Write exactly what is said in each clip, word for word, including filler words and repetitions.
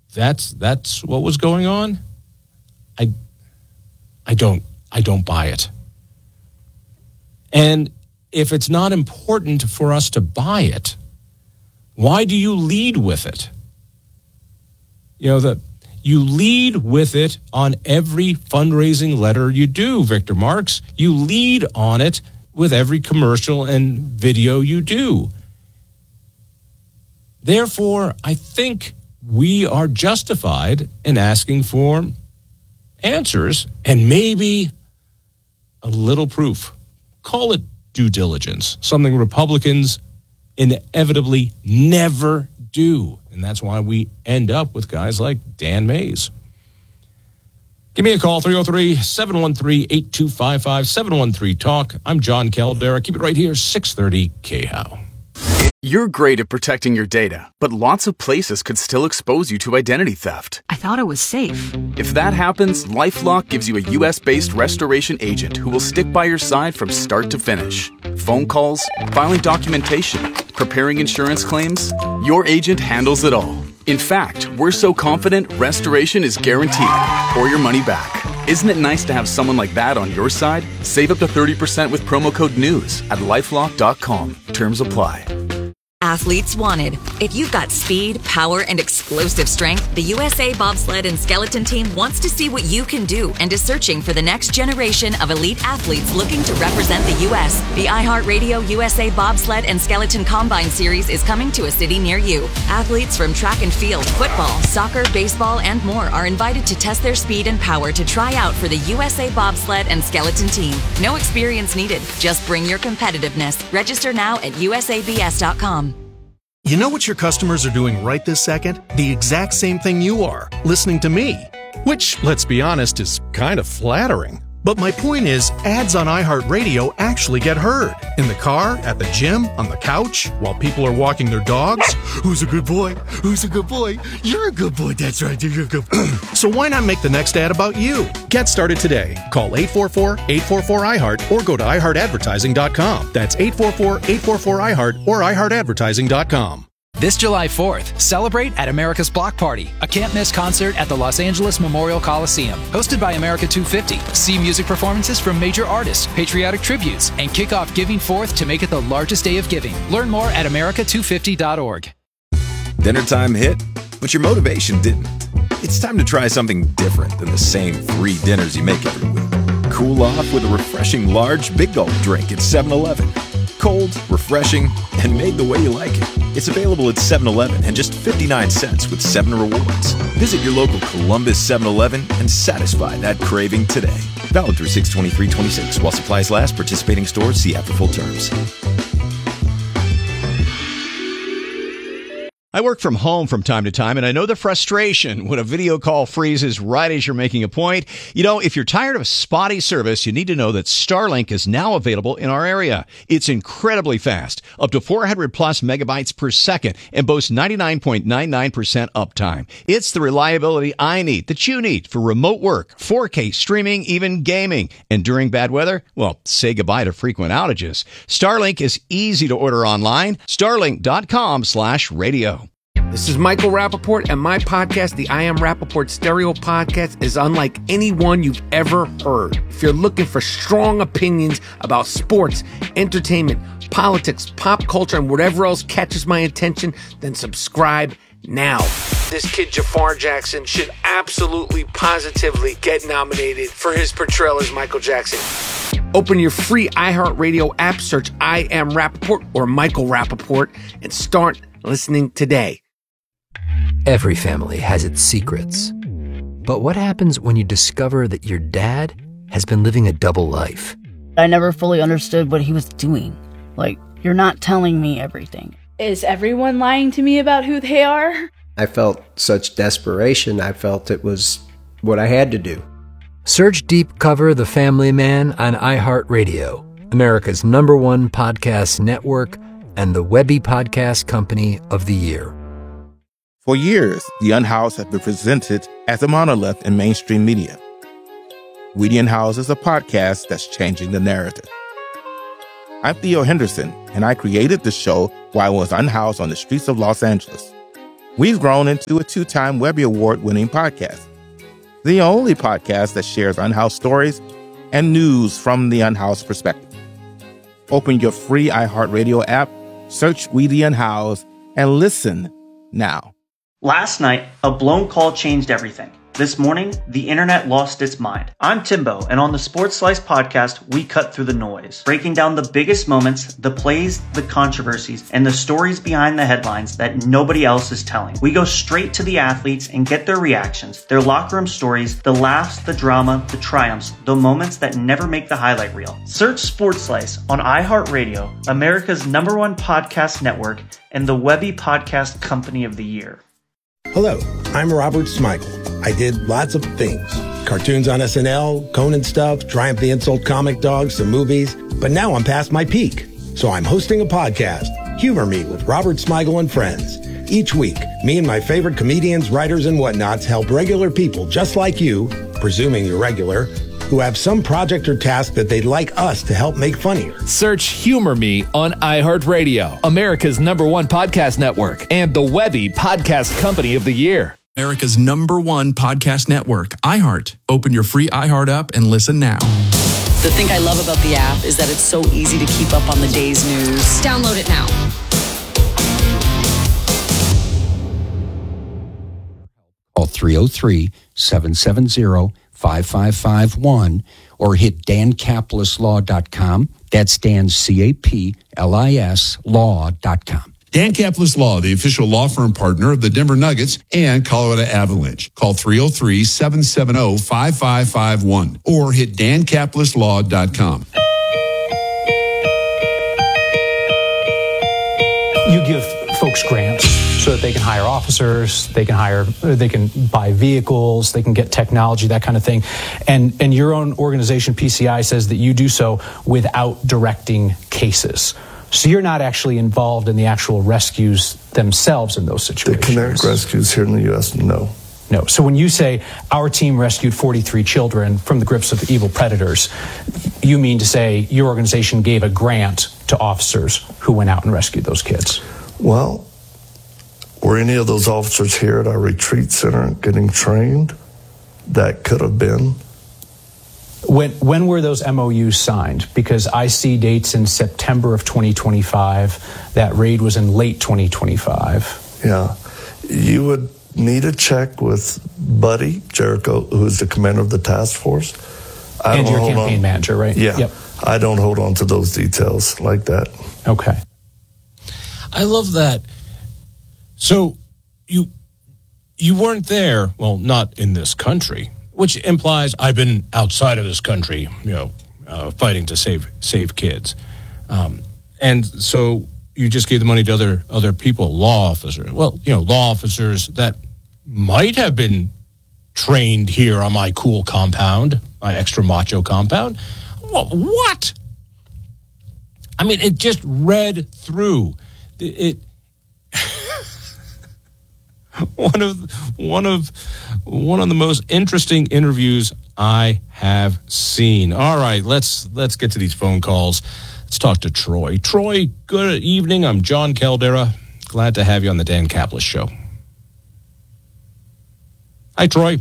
that's that's what was going on, I I don't I don't buy it. And if it's not important for us to buy it, why do you lead with it? You know, the you lead with it on every fundraising letter you do, Victor Marx. You lead on it with every commercial and video you do. Therefore, I think we are justified in asking for answers and maybe a little proof. Call it due diligence, something Republicans inevitably never do. And that's why we end up with guys like Dan Mays. Give me a call, three oh three, seven one three, eight two five five, seven one three, talk. I'm John Caldera. Keep it right here, six thirty K H O W. You're great at protecting your data, but lots of places could still expose you to identity theft. I thought it was safe. If that happens, LifeLock gives you a U S-based restoration agent who will stick by your side from start to finish. Phone calls, filing documentation, preparing insurance claims, your agent handles it all. In fact, we're so confident restoration is guaranteed or your money back. Isn't it nice to have someone like that on your side? Save up to thirty percent with promo code NEWS at lifelock dot com. Terms apply. Athletes wanted. If you've got speed, power, and explosive strength, the U S A Bobsled and Skeleton Team wants to see what you can do and is searching for the next generation of elite athletes looking to represent the U S The iHeartRadio U S A Bobsled and Skeleton Combine Series is coming to a city near you. Athletes from track and field, football, soccer, baseball, and more are invited to test their speed and power to try out for the U S A Bobsled and Skeleton Team. No experience needed. Just bring your competitiveness. Register now at U S A B S dot com. You know what your customers are doing right this second? The exact same thing you are, listening to me. Which, let's be honest, is kind of flattering. But my point is, ads on iHeartRadio actually get heard. In the car, at the gym, on the couch, while people are walking their dogs. Who's a good boy? Who's a good boy? You're a good boy, that's right, you're a good boy. So why not make the next ad about you? Get started today. Call eight four four, eight four four, I heart or go to i heart advertising dot com. That's eight four four, eight four four, I heart or i heart advertising dot com. This July fourth, celebrate at America's Block Party, a can't-miss concert at the Los Angeles Memorial Coliseum. Hosted by America two fifty, see music performances from major artists, patriotic tributes, and kick off Giving Fourth to make it the largest day of giving. Learn more at america two fifty dot org. Dinner time hit, but your motivation didn't. It's time to try something different than the same three dinners you make every week. Cool off with a refreshing large Big Gulp drink at seven eleven. Cold, refreshing, and made the way you like it. It's available at seven eleven and just fifty-nine cents with seven rewards. Visit your local Columbus seven eleven and satisfy that craving today. Valid through six twenty-three twenty-six. While supplies last, participating stores see after full terms. I work from home from time to time, and I know the frustration when a video call freezes right as you're making a point. You know, if you're tired of spotty service, you need to know that Starlink is now available in our area. It's incredibly fast, up to four hundred plus megabytes per second, and boasts ninety-nine point nine nine percent uptime. It's the reliability I need, that you need, for remote work, four K streaming, even gaming. And during bad weather, well, say goodbye to frequent outages. Starlink is easy to order online. starlink dot com slash radio. This is Michael Rappaport, and my podcast, the I Am Rappaport Stereo Podcast, is unlike any one you've ever heard. If you're looking for strong opinions about sports, entertainment, politics, pop culture, and whatever else catches my attention, then subscribe now. This kid, Jafar Jackson, should absolutely, positively get nominated for his portrayal as Michael Jackson. Open your free iHeartRadio app, search I Am Rappaport or Michael Rappaport, and start listening today. Every family has its secrets. But what happens when you discover that your dad has been living a double life? I never fully understood what he was doing. Like, you're not telling me everything. Is everyone lying to me about who they are? I felt such desperation. I felt it was what I had to do. Search Deep Cover The Family Man on iHeartRadio, America's number one podcast network and the Webby Podcast Company of the Year. For years, The Unhoused has been presented as a monolith in mainstream media. We the Unhoused is a podcast that's changing the narrative. I'm Theo Henderson, and I created the show while I was unhoused on the streets of Los Angeles. we've grown into a two-time Webby Award-winning podcast. The only podcast that shares unhoused stories and news from the unhoused perspective. Open your free iHeartRadio app, search We the Unhoused, and listen now. Last night, a blown call changed everything. This morning, the internet lost its mind. I'm Timbo, and on the Sports Slice podcast, we cut through the noise, breaking down the biggest moments, the plays, the controversies, and the stories behind the headlines that nobody else is telling. We go straight to the athletes and get their reactions, their locker room stories, the laughs, the drama, the triumphs, the moments that never make the highlight reel. Search Sports Slice on iHeartRadio, America's number one podcast network, and the Webby Podcast Company of the Year. Hello, I'm Robert Smigel. I did lots of things. Cartoons on S N L, Conan stuff, Triumph the Insult Comic Dog, some movies. But now I'm past my peak. So I'm hosting a podcast, Humor Me with Robert Smigel and Friends. Each week, me and my favorite comedians, writers, and whatnots help regular people just like you, presuming you're regular, who have some project or task that they'd like us to help make funnier. Search Humor Me on iHeartRadio, America's number one podcast network, and the Webby Podcast Company of the Year. America's number one podcast network, iHeart. Open your free iHeart app and listen now. The thing I love about the app is that it's so easy to keep up on the day's news. Download it now. Call three oh three, seven seven zero, five five five one or hit dan caplis law dot com. That's Dan, C A P L I S, law dot com. Dan Caplis Law, the official law firm partner of the Denver Nuggets and Colorado Avalanche. Call three oh three, seven seven zero, five five five one or hit dan caplis law dot com. You give folks grants so that they can hire officers, they can hire, they can buy vehicles, they can get technology, that kind of thing. And and your own organization, P C I, says that you do so without directing cases. So you're not actually involved in the actual rescues themselves in those situations. The kinetic rescues here in the U S, no. No. So when you say our team rescued forty-three children from the grips of evil predators, you mean to say your organization gave a grant to officers who went out and rescued those kids? Well, were any of those officers here at our retreat center getting trained? That could have been. When when were those M O Us signed? Because I see dates in September of twenty twenty-five. That raid was in late twenty twenty-five. Yeah. You would need to check with Buddy Jericho, who's the commander of the task force. I and don't your hold campaign on. manager, right? Yeah. Yep. I don't hold on to those details like that. Okay. I love that. So you you weren't there, well, not in this country, which implies I've been outside of this country, you know, uh, fighting to save save kids. Um, and so you just gave the money to other other people, law officers. Well, you know, law officers that might have been trained here on my cool compound, my extra macho compound. What? I mean, it just read through. It, it one of one of one of the most interesting interviews I have seen. All right, let's let's get to these phone calls. Let's talk to Troy. Troy, good evening. I'm John Caldera. Glad to have you on the Dan Caplis Show. Hi, Troy.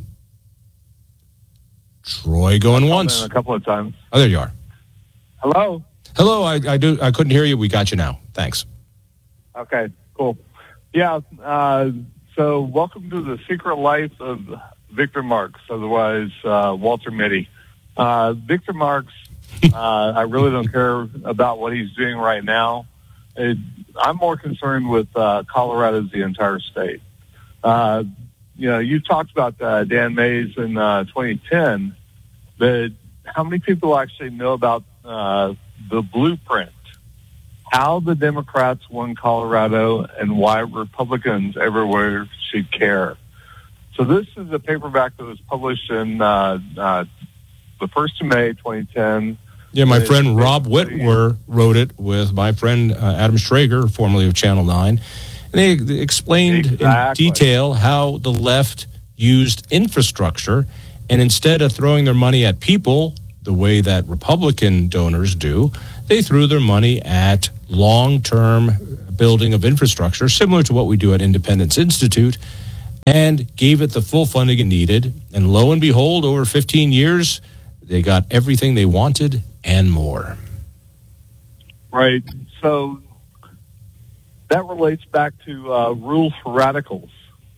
Troy going once. A couple of times. Oh, there you are. Hello. Hello. I, I do. I couldn't hear you. We got you now. Thanks. Okay. Cool. Yeah. Uh, so, welcome to the secret life of Victor Marx, otherwise uh, Walter Mitty. Uh, Victor Marx. uh, I really don't care about what he's doing right now. It, I'm more concerned with uh, Colorado as the entire state. Uh, you know, you talked about uh, Dan Mays in uh, twenty ten, but how many people actually know about uh, the blueprint? How the Democrats won Colorado and why Republicans everywhere should care. So this is a paperback that was published in uh, uh, the first of May, twenty ten. Yeah, my friend Rob Whitwer wrote it with my friend uh, Adam Schrager, formerly of Channel nine. And they, they explained exactly. in detail how the left used infrastructure, and instead of throwing their money at people the way that Republican donors do, they threw their money at long-term building of infrastructure, similar to what we do at Independence Institute, and gave it the full funding it needed. And lo and behold, over fifteen years, they got everything they wanted and more. Right. So that relates back to uh, rules for radicals.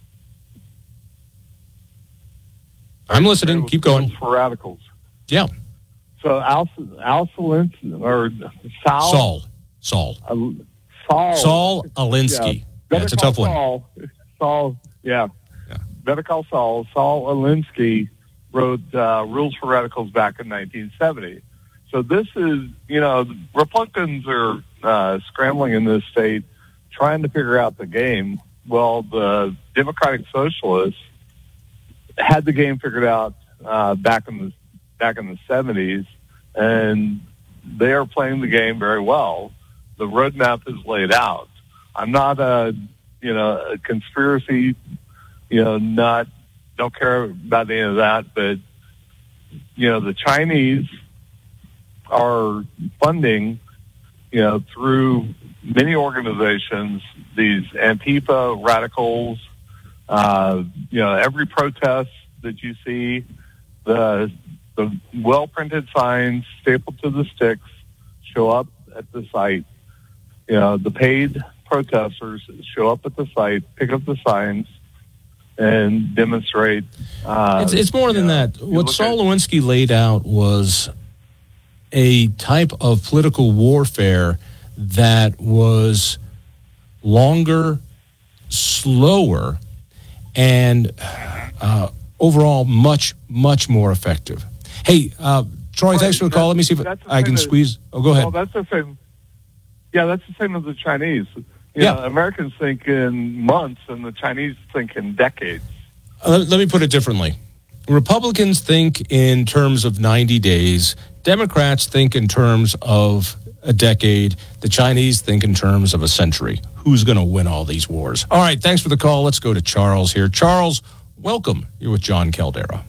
I'm listening. Keep going. Rules for radicals. Yeah. So Al, Al Alinsky, or Sal, Saul. Saul. Uh, Saul. Saul Alinsky. Yeah, Yeah, it's a tough one. Saul, Saul, yeah. yeah. Better call Saul. Saul Alinsky wrote uh, Rules for Radicals back in nineteen seventy. So this is, you know, Republicans are uh, scrambling in this state, trying to figure out the game. Well, the Democratic Socialists had the game figured out uh, back in the back in the seventies, and they are playing the game very well. The roadmap is laid out. I'm not a, you know, a conspiracy, you know, not, don't care about any of that, but, you know, the Chinese are funding, you know, through many organizations, these Antifa radicals, uh, you know, every protest that you see, the the well-printed signs stapled to the sticks show up at the site. You know, the paid protesters show up at the site, pick up the signs, and demonstrate. Uh, it's, it's more than know, that. What Saul Alinsky laid out was a type of political warfare that was longer, slower, and uh, overall much, much more effective. Hey, uh, Troy, right, thanks for the call. Let me see if I can as, squeeze. Oh, go ahead. Well, that's the same. Yeah, that's the same as the Chinese. You yeah. know, Americans think in months, and the Chinese think in decades. Uh, let, let me put it differently. Republicans think in terms of ninety days. Democrats think in terms of a decade. The Chinese think in terms of a century. Who's going to win all these wars? All right, thanks for the call. Let's go to Charles here. Charles, welcome. You're with John Caldera.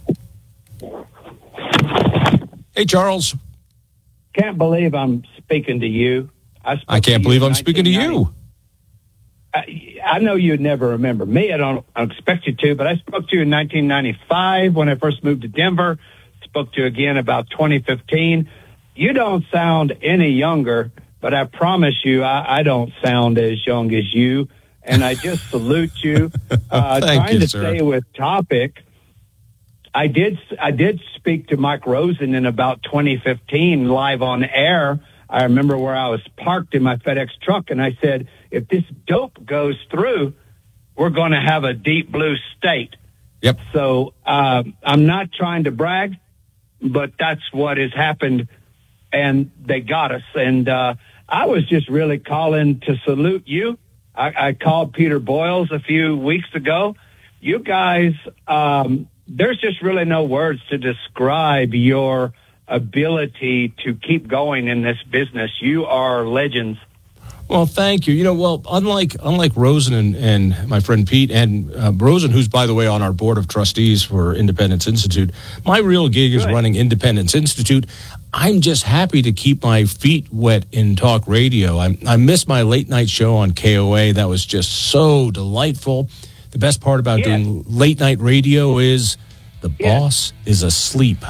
Hey, Charles. Can't believe I'm speaking to you. I, I can't believe I'm speaking to you. I, I know you'd never remember me. I don't, I don't expect you to, but I spoke to you in nineteen ninety-five when I first moved to Denver. Spoke to you again about twenty fifteen. You don't sound any younger, but I promise you I, I don't sound as young as you, and I just salute you. Uh, Thank trying you, to sir. stay with topic, I did I did speak to Mike Rosen in about twenty fifteen live on air. I remember where I was parked in my FedEx truck, and I said, if this dope goes through, we're going to have a deep blue state. Yep. So um, I'm not trying to brag, but that's what has happened, and they got us. And uh, I was just really calling to salute you. I, I called Peter Boyles a few weeks ago. You guys, um, there's just really no words to describe your ability to keep going in this business. You are legends. Well, thank you. You know, well, unlike unlike Rosen and, and my friend Pete, and uh, Rosen, who's, by the way, on our board of trustees for Independence Institute, my real gig is Good. running Independence Institute. I'm just happy to keep my feet wet in talk radio. I, I miss my late night show on K O A. That was just so delightful. The best part about Yes. doing late night radio is the Yes. boss is asleep.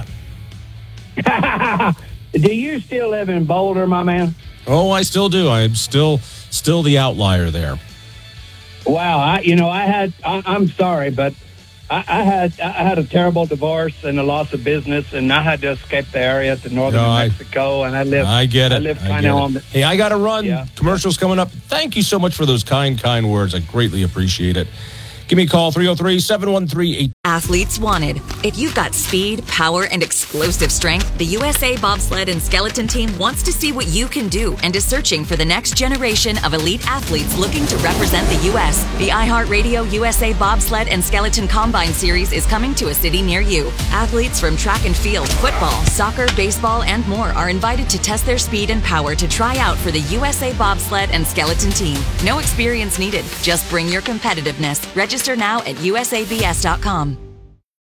Do you still live in Boulder, my man? Oh, I still do. I'm still still the outlier there. Wow, I, you know, I had. I, I'm sorry, but I, I had I had a terrible divorce and a loss of business, and I had to escape the area to northern No, New I- Mexico, and I live. I get it. I live I kind get of it. on the. Hey, I got to run. Yeah. Commercials coming up. Thank you so much for those kind, kind words. I greatly appreciate it. Give me a call, three oh three, seven one three, eight. Athletes wanted. If you've got speed, power, and explosive strength, the U S A Bobsled and Skeleton Team wants to see what you can do and is searching for the next generation of elite athletes looking to represent the U S. The iHeartRadio U S A Bobsled and Skeleton Combine Series is coming to a city near you. Athletes from track and field, football, soccer, baseball, and more are invited to test their speed and power to try out for the U S A Bobsled and Skeleton Team. No experience needed. Just bring your competitiveness. Register now at U S A B S dot com.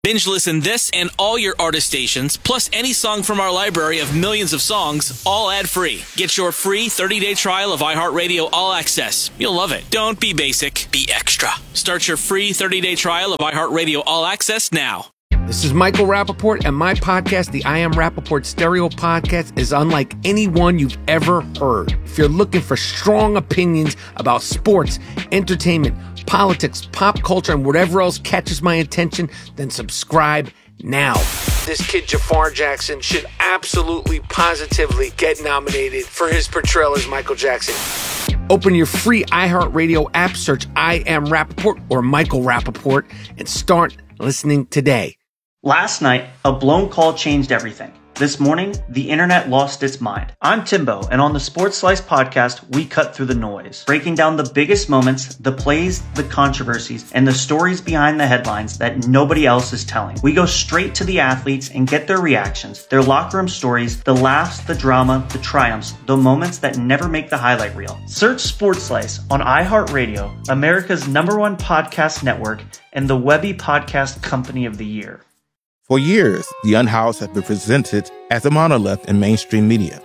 Binge listen this and all your artist stations, plus any song from our library of millions of songs, all ad-free. Get your free thirty-day trial of iHeartRadio All Access. You'll love it. Don't be basic, be extra. Start your free thirty-day trial of iHeartRadio All Access now. This is Michael Rappaport, and my podcast, the I Am Rappaport Stereo Podcast, is unlike any one you've ever heard. If you're looking for strong opinions about sports, entertainment, politics, pop culture, and whatever else catches my attention, then subscribe now. This kid Jafar Jackson should absolutely, positively get nominated for his portrayal as Michael Jackson. Open your free iHeartRadio app, search I Am Rappaport or Michael Rappaport, and start listening today. Last night, a blown call changed everything. This morning, the internet lost its mind. I'm Timbo, and on the Sports Slice podcast, we cut through the noise, breaking down the biggest moments, the plays, the controversies, and the stories behind the headlines that nobody else is telling. We go straight to the athletes and get their reactions, their locker room stories, the laughs, the drama, the triumphs, the moments that never make the highlight reel. Search Sports Slice on iHeartRadio, America's number one podcast network, and the Webby Podcast Company of the Year. For years, the Unhoused have been presented as a monolith in mainstream media.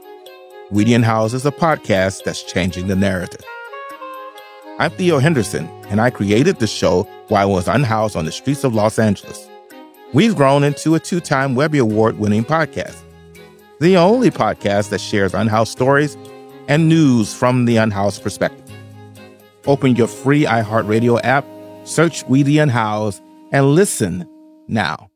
We the Unhoused is a podcast that's changing the narrative. I'm Theo Henderson, and I created the show while I was unhoused on the streets of Los Angeles. We've grown into a two-time Webby Award-winning podcast, the only podcast that shares unhoused stories and news from the unhoused perspective. Open your free iHeartRadio app, search We the Unhoused, and listen now.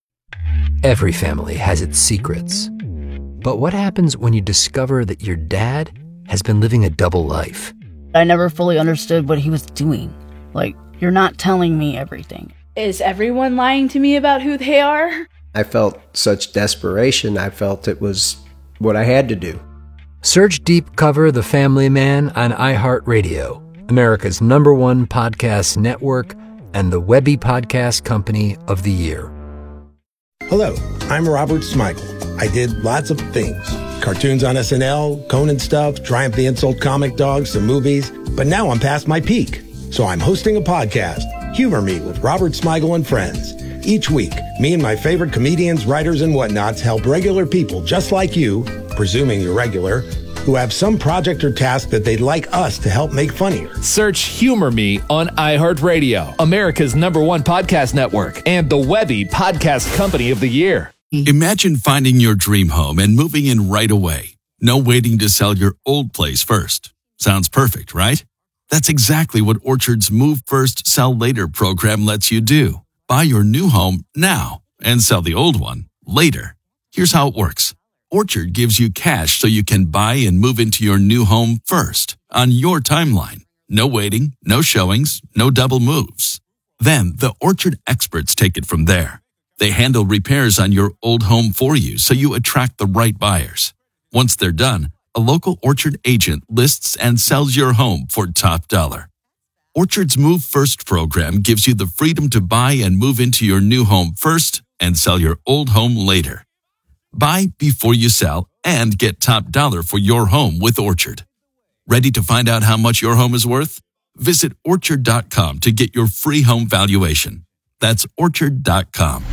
Every family has its secrets. But what happens when you discover that your dad has been living a double life? I never fully understood what he was doing. Like, you're not telling me everything. Is everyone lying to me about who they are? I felt such desperation. I felt it was what I had to do. Search Deep Cover The Family Man on iHeartRadio, America's number one podcast network and the Webby Podcast Company of the Year. Hello, I'm Robert Smigel. I did lots of things. Cartoons on S N L, Conan stuff, Triumph the Insult Comic Dog, some movies. But now I'm past my peak. So I'm hosting a podcast, Humor Me with Robert Smigel and Friends. Each week, me and my favorite comedians, writers, and whatnots help regular people just like you, presuming you're regular, who have some project or task that they'd like us to help make funnier. Search Humor Me on iHeartRadio, America's number one podcast network, and the Webby Podcast Company of the Year. Imagine finding your dream home and moving in right away. No waiting to sell your old place first. Sounds perfect, right? That's exactly what Orchard's Move First, Sell Later program lets you do. Buy your new home now and sell the old one later. Here's how it works. Orchard gives you cash so you can buy and move into your new home first, on your timeline. No waiting, no showings, no double moves. Then the Orchard experts take it from there. They handle repairs on your old home for you so you attract the right buyers. Once they're done, a local Orchard agent lists and sells your home for top dollar. Orchard's Move First program gives you the freedom to buy and move into your new home first and sell your old home later. Buy before you sell and get top dollar for your home with Orchard. Ready to find out how much your home is worth? Visit orchard dot com to get your free home valuation. That's orchard dot com.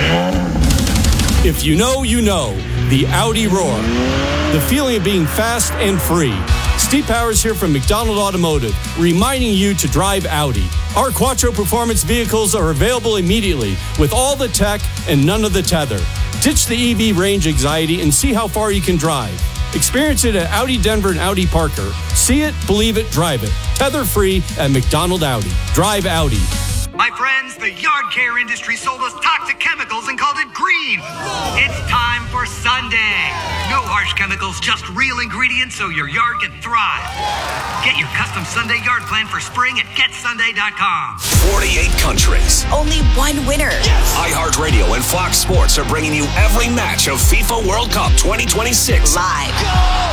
If you know, you know. The Audi Roar. The feeling of being fast and free. Steve Powers here from McDonald Automotive, reminding you to drive Audi. Our Quattro Performance vehicles are available immediately with all the tech and none of the tether. Ditch the E V range anxiety and see how far you can drive. Experience it at Audi Denver and Audi Parker. See it, believe it, drive it. Tether free at McDonald Audi. Drive Audi. My friends, the yard care industry sold us toxic chemicals and called it green. It's time for Sunday. No harsh chemicals, just real ingredients so your yard can thrive. Get your custom Sunday yard plan for spring at get sunday dot com. forty-eight countries. Only one winner. Yes. iHeartRadio and Fox Sports are bringing you every match of FIFA World Cup twenty twenty-six. Live.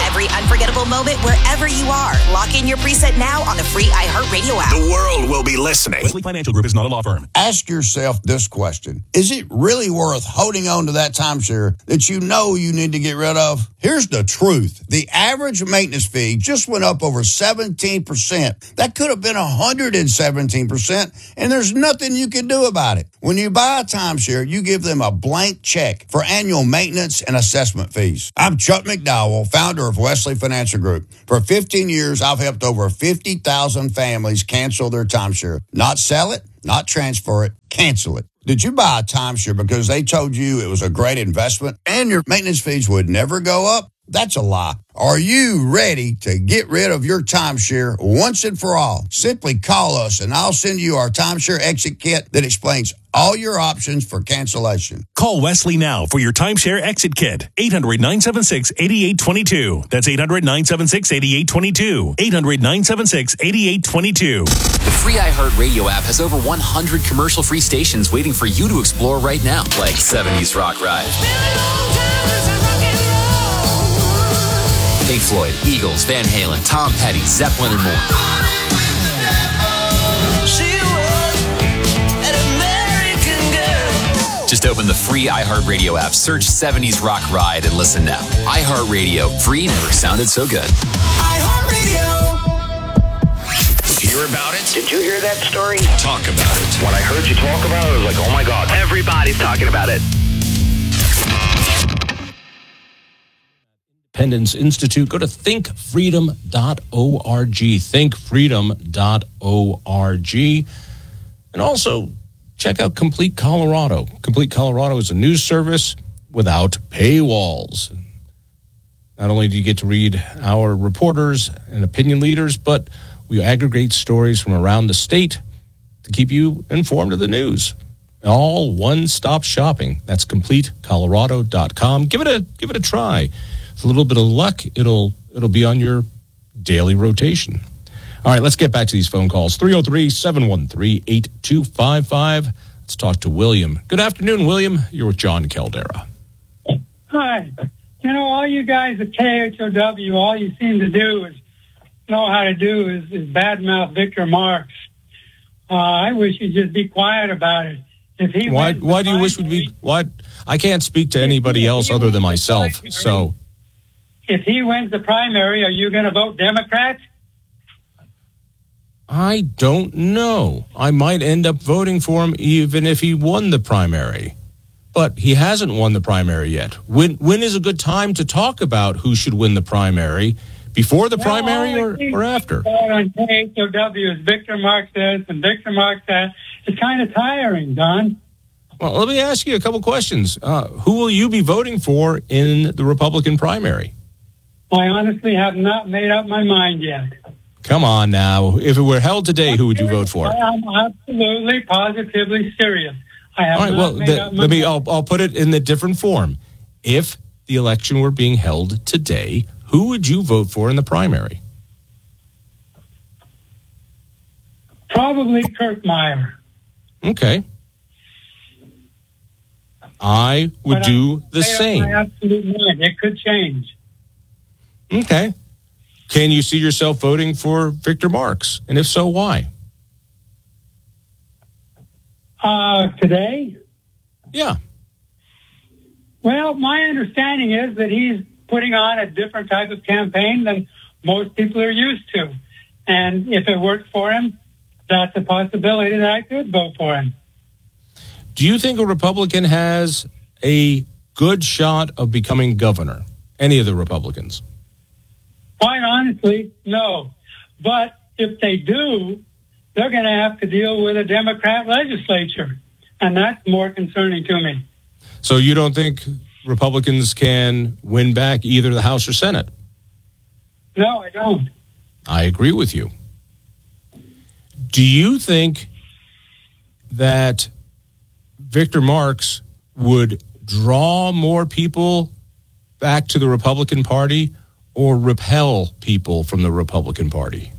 every unforgettable moment wherever you are. Lock in your preset now on the free iHeartRadio app. The world will be listening. Wesley Financial Group is not a law firm. Ask yourself this question. Is it really worth holding on to that timeshare that you know you need to get rid of? Here's the truth. The average maintenance fee just went up over seventeen percent. That could have been one hundred seventeen percent, and there's nothing you can do about it. When you buy a timeshare, you give them a blank check for annual maintenance and assessment fees. I'm Chuck McDowell, founder of Wesley Financial Group. For fifteen years, I've helped over fifty thousand families cancel their timeshare. Not sell it, not transfer it, cancel it. Did you buy a timeshare because they told you it was a great investment and your maintenance fees would never go up? That's a lie. Are you ready to get rid of your timeshare once and for all? Simply call us and I'll send you our timeshare exit kit that explains all your options for cancellation. Call Wesley now for your timeshare exit kit. eight hundred, nine seven six, eight eight two two. That's eight hundred, nine seven six, eight eight two two. eight hundred, nine seven six, eight eight two two. The free iHeartRadio app has over one hundred commercial-free stations waiting for you to explore right now, like seventies Rock Ride, Pink Floyd, Eagles, Van Halen, Tom Petty, Zeppelin, and more. Just open the free iHeartRadio app, search seventies Rock Ride, and listen now. iHeartRadio, free never sounded so good. iHeartRadio. Hear about it? Did you hear that story? Talk about it. When I heard you talk about it, I was like, oh my God, everybody's talking about it. Independence Institute. Go to think freedom dot org. think freedom dot org. And also check out Complete Colorado. Complete Colorado is a news service without paywalls. Not only do you get to read our reporters and opinion leaders, but we aggregate stories from around the state to keep you informed of the news. All one-stop shopping. That's complete colorado dot com. Give it a give it a try. With a little bit of luck, it'll it'll be on your daily rotation. All right, let's get back to these phone calls. three oh three, seven one three, eight two five five. Let's talk to William. Good afternoon, William. You're with John Caldera. Hi. You know, all you guys at K H O W, all you seem to do is know how to do is, is badmouth Victor Marks. Uh, I wish you'd just be quiet about it. If he why why do you wish we'd be what? I can't speak to anybody else other than myself. So if he wins the primary, are you going to vote Democrat? I don't know. I might end up voting for him even if he won the primary. But he hasn't won the primary yet. When when is a good time to talk about who should win the primary? Before the well, primary or, or after? On K H O W is Victor Marks says and Victor Marks says. It's kind of tiring, Don. Well, let me ask you a couple questions. Uh, who will you be voting for in the Republican primary? I honestly have not made up my mind yet. Come on now. If it were held today, who would you vote for? I'm absolutely, positively serious. I have All right, not well, made the, up my let me, mind. I'll, I'll put it in a different form. If the election were being held today, who would you vote for in the primary? Probably Kirkmeyer. Okay. I would But do I the made up same. my absolute mind. It could change. Okay. Can you see yourself voting for Victor Marks? And if so, why? Uh, today? Yeah. Well, my understanding is that he's putting on a different type of campaign than most people are used to. And if it works for him, that's a possibility that I could vote for him. Do you think a Republican has a good shot of becoming governor? Any of the Republicans? Quite honestly, no. But if they do, they're going to have to deal with a Democrat legislature. And that's more concerning to me. So you don't think Republicans can win back either the House or Senate? No, I don't. I agree with you. Do you think that Victor Marks would draw more people back to the Republican Party or repel people from the Republican Party?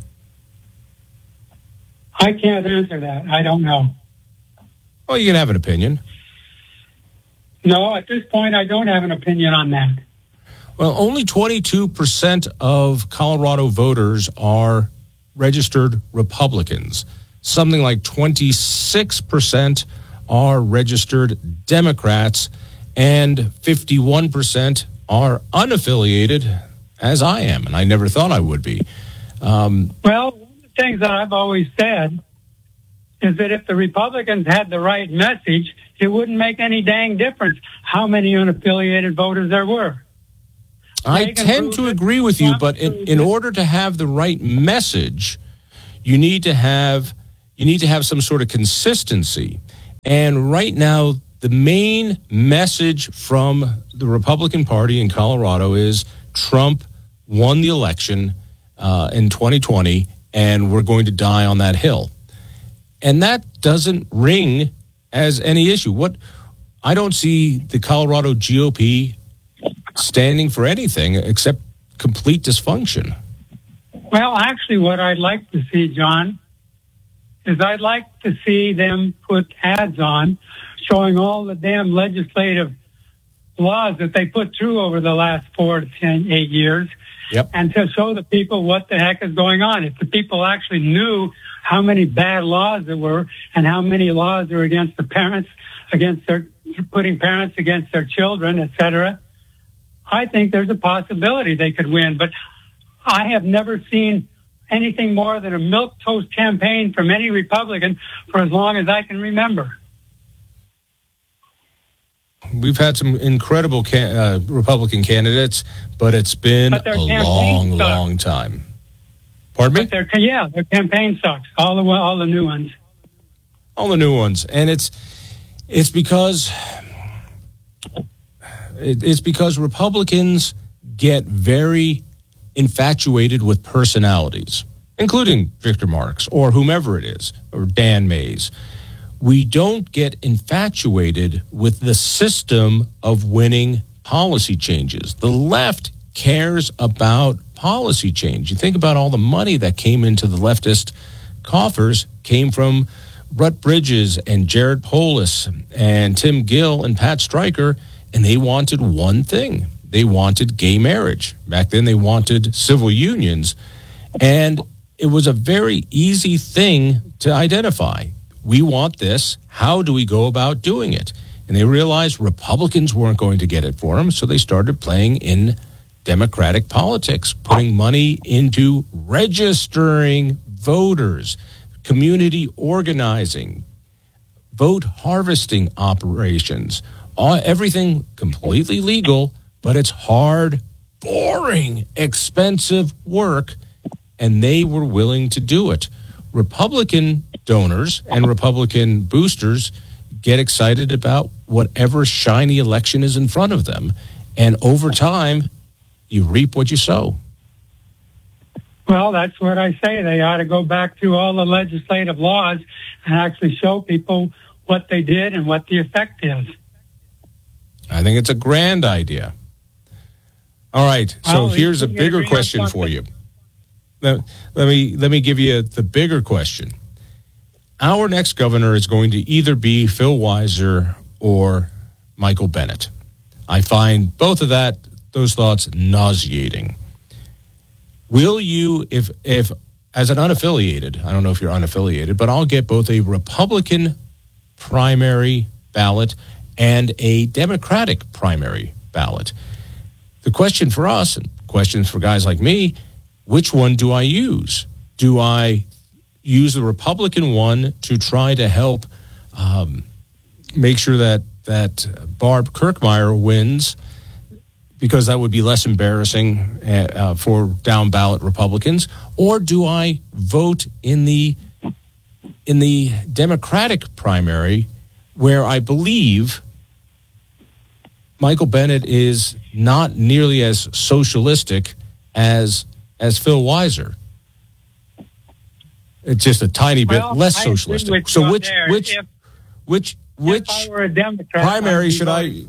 I can't answer that. I don't know. Well, you can have an opinion. No, at this point, I don't have an opinion on that. Well, only twenty-two percent of Colorado voters are registered Republicans. Something like twenty-six percent are registered Democrats, and fifty-one percent are unaffiliated, as I am, and I never thought I would be. Um, well, one of the things that I've always said is that if the Republicans had the right message, it wouldn't make any dang difference how many unaffiliated voters there were. I tend to agree with you, but in, in order to have the right message, you need to have you need to have some sort of consistency. And right now, the main message from the Republican Party in Colorado is Trump won the election uh, in twenty twenty, and we're going to die on that hill. And that doesn't ring as any issue. What I don't see the Colorado G O P standing for anything except complete dysfunction. Well, actually, what I'd like to see, John, is I'd like to see them put ads on showing all the damn legislative laws that they put through over the last four to ten, eight years, yep. and to show the people what the heck is going on. If the people actually knew how many bad laws there were and how many laws are against the parents, against their putting parents against their children, et cetera, I think there's a possibility they could win. But I have never seen anything more than a milquetoast campaign from any Republican for as long as I can remember. We've had some incredible can, uh, Republican candidates, but it's been but a long, sucks. long time. Pardon me? But their, yeah, their campaign sucks. All the all the new ones. All the new ones, and it's it's because it, it's because Republicans get very infatuated with personalities, including Victor Marx or whomever it is, or Dan Mays. We don't get infatuated with the system of winning policy changes. The left cares about policy change. You think about all the money that came into the leftist coffers came from Brett Bridges and Jared Polis and Tim Gill and Pat Stryker, and they wanted one thing. They wanted gay marriage. Back then they wanted civil unions, and it was a very easy thing to identify. We want this. How do we go about doing it? And they realized Republicans weren't going to get it for them, so they started playing in Democratic politics, putting money into registering voters, community organizing, vote harvesting operations, all, everything completely legal, but it's hard, boring, expensive work, and they were willing to do it. Republican donors and Republican boosters get excited about whatever shiny election is in front of them, and over time, you reap what you sow. Well, that's what I say. They ought to go back through all the legislative laws and actually show people what they did and what the effect is. I think it's a grand idea. All right, so well, here's a bigger question for you. Let, let me let me give you the bigger question. Our next governor is going to either be Phil Weiser or Michael Bennet. I find both of that those thoughts nauseating. Will you, if if as an unaffiliated, I don't know if you're unaffiliated, but I'll get both a Republican primary ballot and a Democratic primary ballot. The question for us, and questions for guys like me, which one do I use? Do I use the Republican one to try to help um, make sure that, that Barb Kirkmeyer wins, because that would be less embarrassing uh, for down ballot Republicans? Or do I vote in the in the Democratic primary, where I believe Michael Bennet is not nearly as socialistic as as Phil Weiser? It's just a tiny bit well, less I socialistic. So which there. which if, which which if I were a Democrat, primary I'd should I?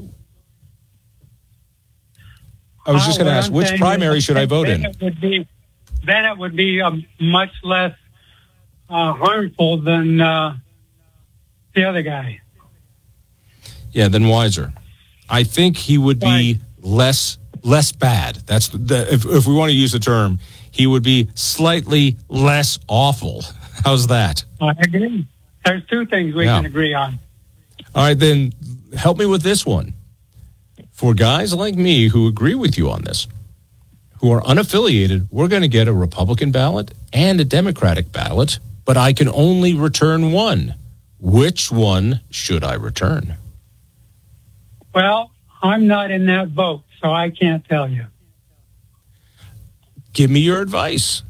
I was just Uh, going to what ask, I'm which saying primary is should I vote in? Bennett would be, Bennett would be um, much less uh, harmful than uh, the other guy. Yeah, than Weiser. I think he would be less less bad. That's the, if, if we want to use the term, he would be slightly less awful. How's that? I agree. There's two things we Yeah. can agree on. All right, then help me with this one. For guys like me who agree with you on this, who are unaffiliated, we're going to get a Republican ballot and a Democratic ballot, but I can only return one. Which one should I return? Well, I'm not in that vote, so I can't tell you. Give me your advice.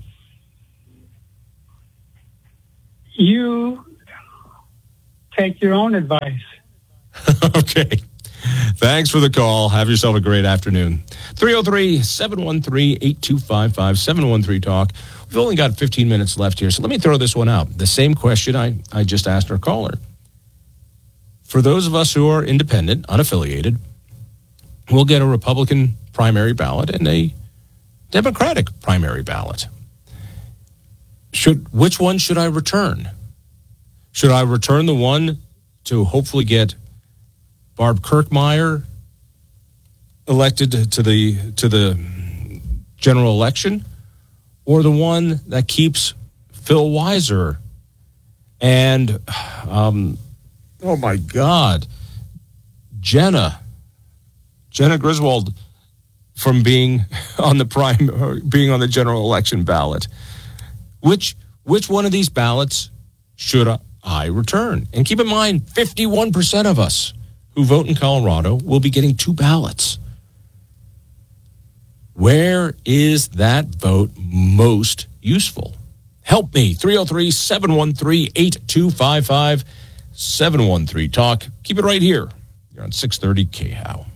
You take your own advice. Okay. Thanks for the call. Have yourself a great afternoon. three oh three, seven one three, eight two five five, seven one three talk. We've only got fifteen minutes left here, so let me throw this one out. The same question I, I just asked our caller. For those of us who are independent, unaffiliated, we'll get a Republican primary ballot and a Democratic primary ballot. Should which one should I return? Should I return the one to hopefully get Barb Kirkmeyer elected to the to the general election, or the one that keeps Phil Weiser and um, oh my God, Jenna Jenna Griswold from being on the prime being on the general election ballot? Which which one of these ballots should I return? And keep in mind, fifty-one percent of us who vote in Colorado will be getting two ballots. Where is that vote most useful? Help me. three oh three, seven one three, eight two five five, seven one three talk. Keep it right here. You're on six thirty K H O W.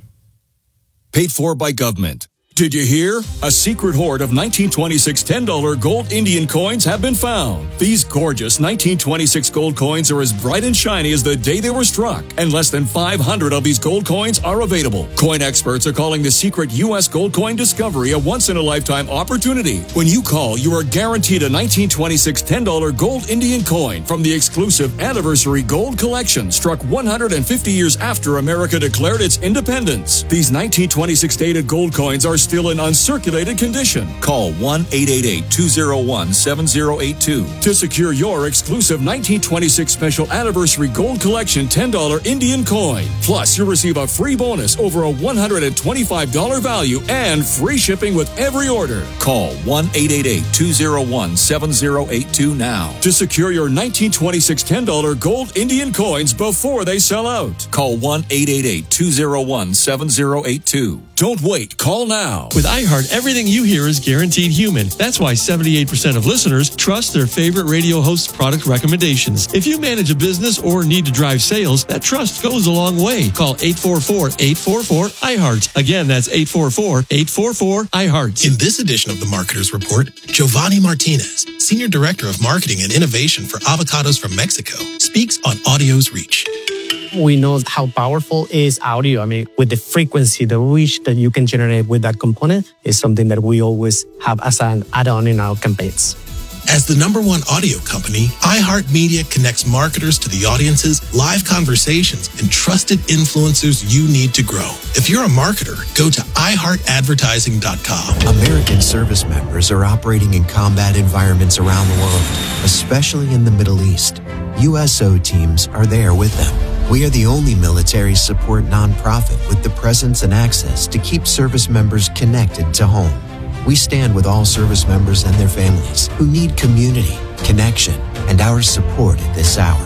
Paid for by government. Did you hear? A secret hoard of nineteen twenty-six ten dollar gold Indian coins have been found. These gorgeous nineteen twenty-six gold coins are as bright and shiny as the day they were struck, and less than five hundred of these gold coins are available. Coin experts are calling the secret U S gold coin discovery a once-in-a-lifetime opportunity. When you call, you are guaranteed a nineteen twenty-six ten dollar gold Indian coin from the exclusive Anniversary Gold Collection, struck one hundred fifty years after America declared its independence. These nineteen twenty-six dated gold coins are still in uncirculated condition. Call one eight eight eight, two oh one, seven oh eight two to secure your exclusive nineteen twenty-six Special Anniversary Gold Collection ten dollar Indian coin. Plus, you'll receive a free bonus over a one hundred twenty-five dollars value and free shipping with every order. Call one eight eight eight, two oh one, seven oh eight two now to secure your nineteen twenty-six ten dollar gold Indian coins before they sell out. Call one eight eight eight, two oh one, seven oh eight two. Don't wait. Call now. With iHeart, everything you hear is guaranteed human. That's why seventy-eight percent of listeners trust their favorite radio host's product recommendations. If you manage a business or need to drive sales, that trust goes a long way. Call eight four four, eight four four, iHeart. Again, that's eight four four, eight four four, iHeart. In this edition of the Marketer's Report, Giovanni Martinez, Senior Director of Marketing and Innovation for Avocados from Mexico, speaks on audio's reach. We know how powerful is audio. I mean, with the frequency, the reach that you can generate with that component is something that we always have as an add-on in our campaigns. As the number one audio company, iHeartMedia connects marketers to the audiences, live conversations, and trusted influencers you need to grow. If you're a marketer, go to i heart advertising dot com. American service members are operating in combat environments around the world, especially in the Middle East. U S O teams are there with them. We are the only military support nonprofit with the presence and access to keep service members connected to home. We stand with all service members and their families who need community, connection, and our support at this hour.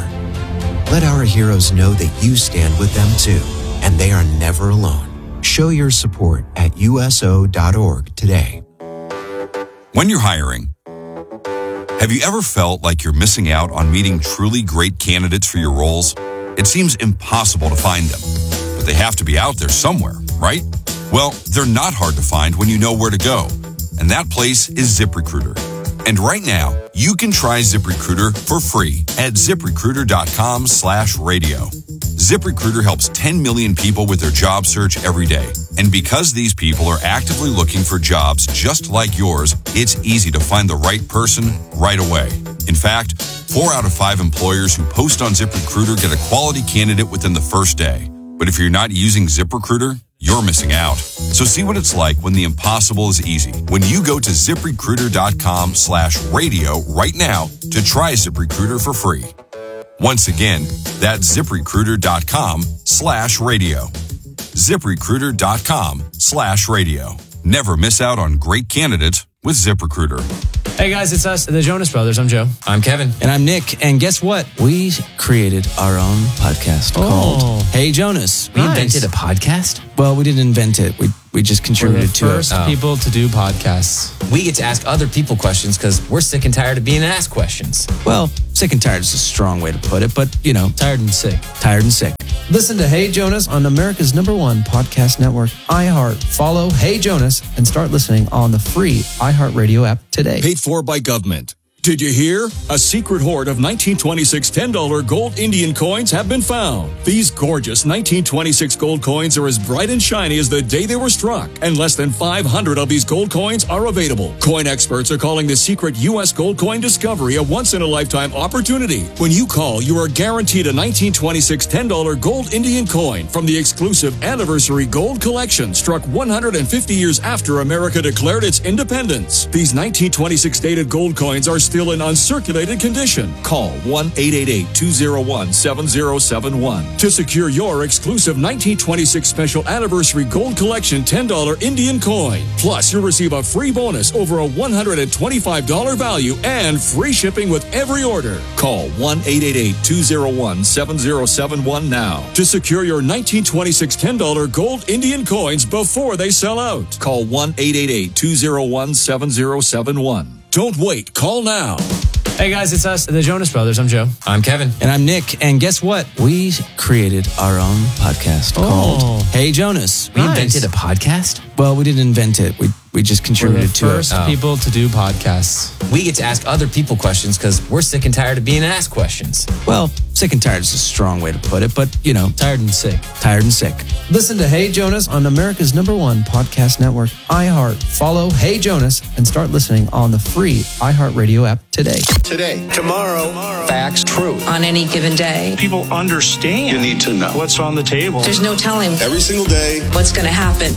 Let our heroes know that you stand with them too, and they are never alone. Show your support at U S O dot org today. When you're hiring, have you ever felt like you're missing out on meeting truly great candidates for your roles? It seems impossible to find them, but they have to be out there somewhere, right? Well, they're not hard to find when you know where to go, and that place is ZipRecruiter. And right now, you can try ZipRecruiter for free at ZipRecruiter.com slash radio. ZipRecruiter helps ten million people with their job search every day. And because these people are actively looking for jobs just like yours, it's easy to find the right person right away. In fact, four out of five employers who post on ZipRecruiter get a quality candidate within the first day. But if you're not using ZipRecruiter, you're missing out. So see what it's like when the impossible is easy. When you go to ZipRecruiter.com slash radio right now to try ZipRecruiter for free. Once again, that's ZipRecruiter.com slash radio. ZipRecruiter.com slash radio. Never miss out on great candidates with ZipRecruiter. Hey guys, it's us, the Jonas Brothers. I'm Joe. I'm Kevin. And I'm Nick. And guess what? We created our own podcast Oh. called Hey Jonas. We invented a podcast? Well, we didn't invent it. We we just contributed We're the to it. first people to do podcasts. We get to ask other people questions because we're sick and tired of being asked questions. Well, sick and tired is a strong way to put it, but, you know. Tired and sick. Tired and sick. Listen to Hey Jonas on America's number one podcast network, iHeart. Follow Hey Jonas and start listening on the free iHeartRadio app today. Paid for by government. Did you hear? A secret hoard of nineteen twenty-six ten dollar gold Indian coins have been found. These gorgeous nineteen twenty-six gold coins are as bright and shiny as the day they were struck, and less than five hundred of these gold coins are available. Coin experts are calling the secret U S gold coin discovery a once-in-a-lifetime opportunity. When you call, you are guaranteed a nineteen twenty-six ten dollar gold Indian coin from the exclusive Anniversary Gold Collection, struck one hundred fifty years after America declared its independence. These nineteen twenty-six dated gold coins are still in uncirculated condition. Call one eight eight eight, two oh one, seven oh seven one to secure your exclusive nineteen twenty-six Special Anniversary Gold Collection ten dollar Indian coin. Plus, you'll receive a free bonus over a one hundred twenty-five dollars value and free shipping with every order. Call one eight eight eight, two oh one, seven oh seven one now to secure your nineteen twenty-six ten dollar gold Indian coins before they sell out. Call one eight eight eight, two oh one, seven oh seven one. Don't wait. Call now. Hey guys, it's us, the Jonas Brothers. I'm Joe. I'm Kevin. And I'm Nick. And guess what? We created our own podcast Oh. called Hey Jonas. We invented a podcast? Well, we didn't invent it. We we just contributed We're the to first it. Oh. people to do podcasts. We get to ask other people questions because we're sick and tired of being asked questions. Well, sick and tired is a strong way to put it, but, you know. Tired and sick. Tired and sick. Listen to Hey Jonas on America's number one podcast network, iHeart. Follow Hey Jonas and start listening on the free iHeartRadio app today. Today, tomorrow, facts, truth. On any given day. People understand. You need to know what's on the table. There's no telling Every single day. what's going to happen.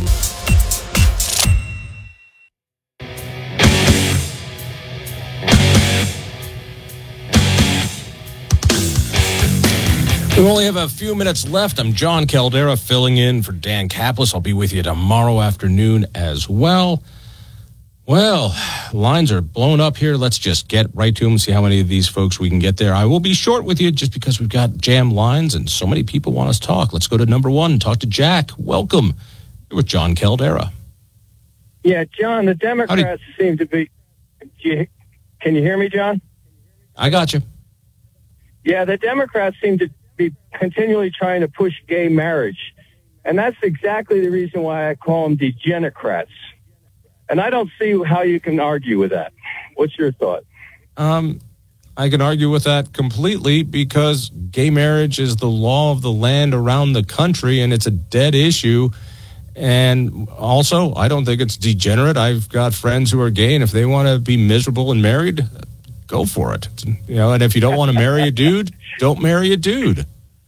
We only have a few minutes left. I'm John Caldera filling in for Dan Kaplis. I'll be with you tomorrow afternoon as well. Well, lines are blown up here. Let's just get right to them and see how many of these folks we can get there. I will be short with you just because we've got jam lines and so many people want us to talk. Let's go to number one and talk to Jack. Welcome. You're with John Caldera. Yeah, John, the Democrats seem to be... You, can you hear me, John? I got you. Yeah, the Democrats seem to be continually trying to push gay marriage. And that's exactly the reason why I call them degenocrats. And I don't see how you can argue with that. What's your thought? Um, I can argue with that completely because gay marriage is the law of the land around the country, and it's a dead issue. And also, I don't think it's degenerate. I've got friends who are gay, and if they want to be miserable and married, go for it. You know, and if you don't want to marry a dude, don't marry a dude.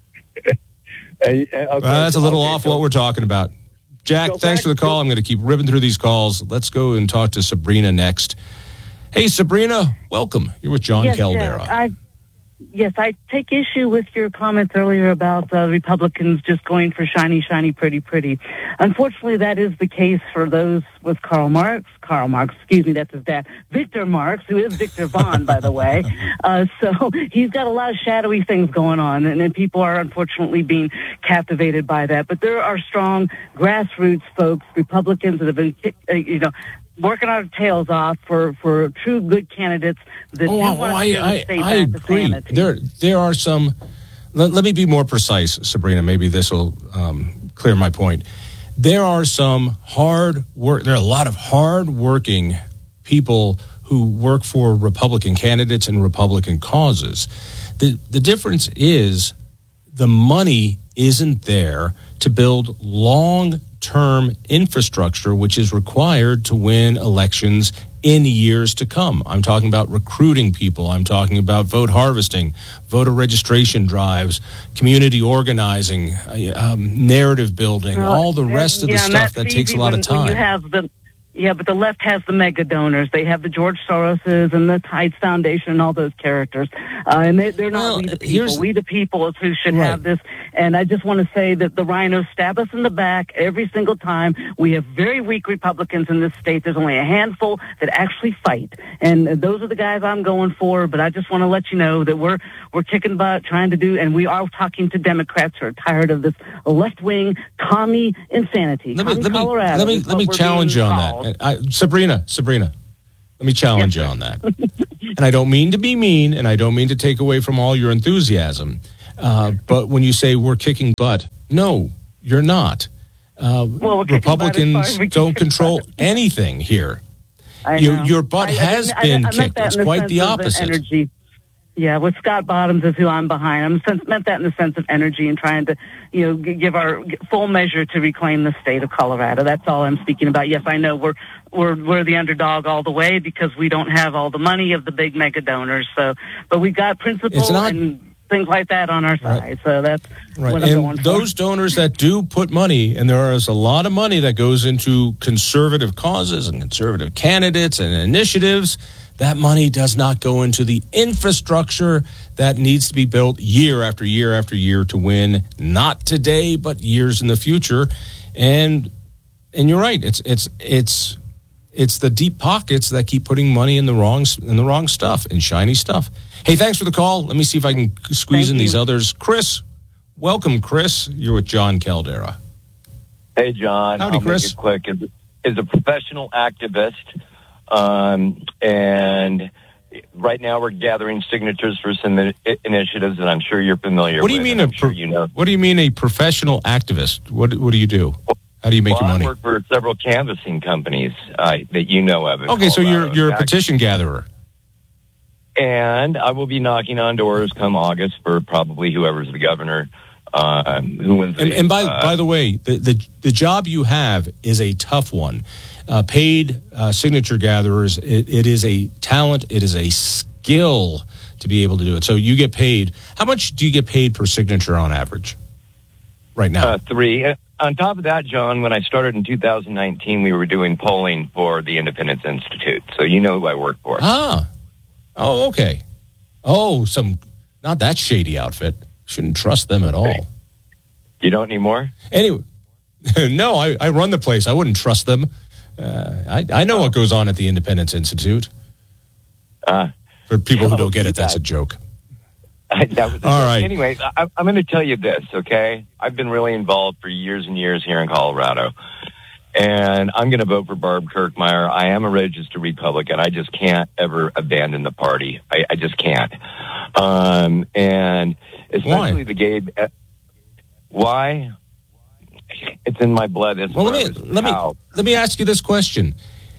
Okay. Uh, that's a little Okay, off so- what we're talking about. Jack, So thanks back for the call. I'm going to keep ripping through these calls. Let's go and talk to Sabrina next. Hey, Sabrina, welcome. You're with John yes, Caldera. Yes I, yes, I take issue with your comments earlier about uh, Republicans just going for shiny, shiny, pretty, pretty. Unfortunately, that is the case for those with Karl Marx. Karl Marx, excuse me, that's his dad. Victor Marx, who is Victor Von, by the way. Uh, so he's got a lot of shadowy things going on, and, and people are unfortunately being captivated by that. But there are strong grassroots folks, Republicans that have been, uh, you know, working our tails off for, for true good candidates that Oh, do oh, want I, to I, state I back to agree. sanity. There, there are some. Let, let me be more precise, Sabrina. Maybe this will um, clear my point. There are some hard work. There are a lot of hard-working people who work for Republican candidates and Republican causes. The the difference is the money isn't there to build long-term infrastructure, which is required to win elections in years to come. I'm talking about recruiting people. I'm talking about vote harvesting, voter registration drives, community organizing, um, narrative building, Well, all the rest of the yeah, stuff that's that takes a easy lot when- of time. When you have the, yeah, but the left has the mega donors. They have the George Soroses and the Tides Foundation and all those characters. Uh, and they, they're not Well, we the people. here's- We the people is who should Right. have this. And I just want to say that the rhinos stab us in the back every single time. We have very weak Republicans in this state. There's only a handful that actually fight. And those are the guys I'm going for. But I just want to let you know that we're, we're kicking butt, trying to do, and we are talking to Democrats who are tired of this left-wing commie insanity. Let me Commie let me Colorado let me is let me what we're challenge you being on called. that. I, Sabrina, Sabrina, let me challenge you on that. And I don't mean to be mean, and I don't mean to take away from all your enthusiasm. Uh, but when you say we're kicking butt, no, you're not. Uh, Well, we're kicking butt as Republicans far as we don't can. control anything here. I Your, know. your butt I- I has didn't- I- been I meant kicked. that It's in the quite sense the of opposite. energy. Yeah, with Scott Bottoms is who I'm behind. I'm sense, meant that in the sense of energy and trying to, you know, g- give our g- full measure to reclaim the state of Colorado. That's all I'm speaking about. Yes, I know we're we're we're the underdog all the way because we don't have all the money of the big mega donors. So, but we got principle It's not- and things like that on our side. Right. So that's Right. what I'm going And for. those donors that do put money, and there is a lot of money that goes into conservative causes and conservative candidates and initiatives, that money does not go into the infrastructure that needs to be built year after year after year to win, not today, but years in the future. And and you're right. It's it's it's it's the deep pockets that keep putting money in the wrong in the wrong stuff, in shiny stuff. Hey, thanks for the call. Let me see if I can squeeze Thank in you. these others. Chris, welcome, Chris. You're with John Caldera. Hey, John. Howdy, I'll Chris. make it quick. As, as a professional activist, um, and right now we're gathering signatures for some i- initiatives that I'm sure you're familiar What do you with. mean and a I'm sure pro- you know. What do you mean a professional activist? What what do you do? How do you make well, your money? I work for several canvassing companies uh, that you know of. in Okay, so you're Colorado. you're In a fact, petition gatherer. And I will be knocking on doors come August for probably whoever's the governor. Uh, who wins And, the, and by uh, by the way, the, the the job you have is a tough one. Uh, paid uh, signature gatherers, it, it is a talent, it is a skill to be able to do it. So you get paid. How much do you get paid per signature on average right now? Uh, three. Uh, On top of that, John, when I started in two thousand nineteen, we were doing polling for the Independence Institute. So you know who I work for. Ah. Oh, okay. Oh, some not that shady outfit. Shouldn't trust them at all. You don't anymore? Anyway, no, I, I run the place. I wouldn't trust them. Uh, I, I know what goes on at the Independence Institute. Uh, For people who don't get it, that's a joke. that was All right. Anyway, I, I'm going to tell you this, okay? I've been really involved for years and years here in Colorado. And I'm going to vote for Barb Kirkmeyer. I am a registered Republican. I just can't ever abandon the party. I, I just can't. Um, and especially Why? the gay. Uh, why? It's in my blood. As Well, far let as me let me how. let me ask you this question.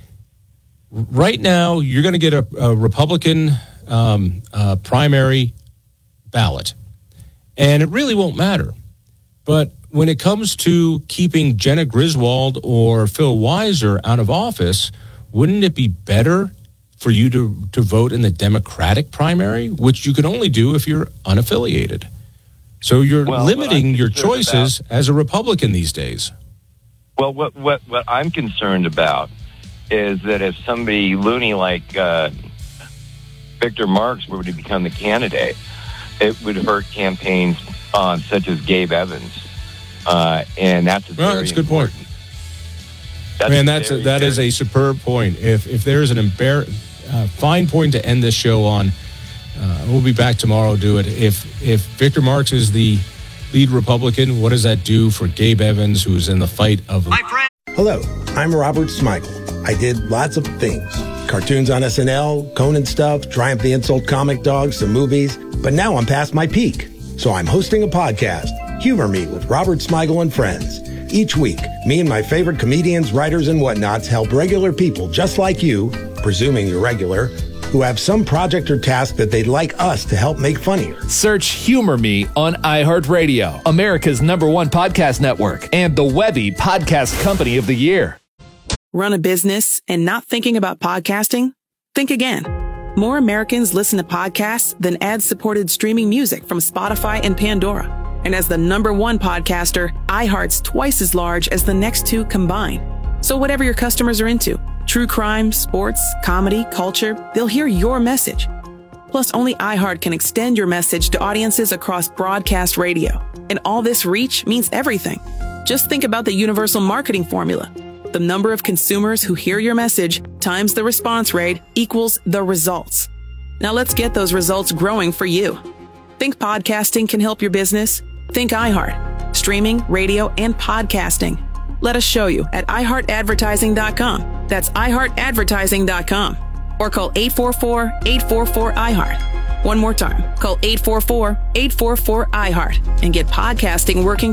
Right now, you're going to get a, a Republican um, uh, primary ballot, and it really won't matter. But when it comes to keeping Jenna Griswold or Phil Weiser out of office, wouldn't it be better for you to, to vote in the Democratic primary, which you can only do if you're unaffiliated? So you're Well, what limiting I'm your concerned choices as a Republican these days. Well, what what what I'm concerned about is that if somebody loony like uh, Victor Marks were to become the candidate, it would hurt campaigns uh, such as Gabe Evans, uh, and that's a Well, very that's a good point. That's Man, that's a, very, that is very- a superb point. If if there is an embar- uh, fine point to end this show on, uh, we'll be back tomorrow to do it. If if Victor Marks is the lead Republican, what does that do for Gabe Evans, who's in the fight of? Hello, I'm Robert Smigel. I did lots of things. Cartoons on S N L, Conan stuff, Triumph the Insult comic dogs, some movies. But now I'm past my peak. So I'm hosting a podcast, Humor Me with Robert Smigel and Friends. Each week, me and my favorite comedians, writers, and whatnots help regular people just like you, presuming you're regular, who have some project or task that they'd like us to help make funnier. Search Humor Me on iHeartRadio, America's number one podcast network, and the Webby Podcast Company of the Year. Run a business and not thinking about podcasting? Think again. More Americans listen to podcasts than ad-supported streaming music from Spotify and Pandora. And as the number one podcaster, iHeart's twice as large as the next two combined. So whatever your customers are into, true crime, sports, comedy, culture, they'll hear your message. Plus, only iHeart can extend your message to audiences across broadcast radio. And all this reach means everything. Just think about the universal marketing formula. The number of consumers who hear your message times the response rate equals the results. Now let's get those results growing for you. Think podcasting can help your business? Think iHeart. Streaming, radio, and podcasting. Let us show you at i heart advertising dot com. That's i heart advertising dot com. Or call eight four four, eight four four, I heart. One more time. Call eight four four, eight four four, I heart and get podcasting working